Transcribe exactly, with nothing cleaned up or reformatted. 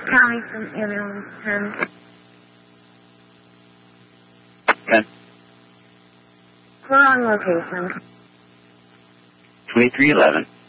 Callie from ambulance ten. ten. We're on location. twenty-three eleven.